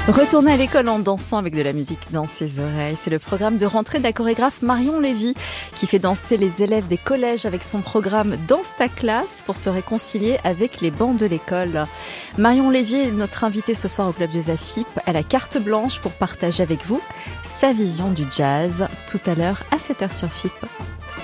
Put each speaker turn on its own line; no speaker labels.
Retourner à l'école en dansant avec de la musique dans ses oreilles, c'est le programme de rentrée de la chorégraphe Marion Lévy qui fait danser les élèves des collèges avec son programme Danse ta classe pour se réconcilier avec les bancs de l'école. Marion Lévy est notre invitée ce soir au Club Jazz AFIP. Elle a carte blanche pour partager avec vous sa vision du jazz tout à l'heure à 7h sur FIP.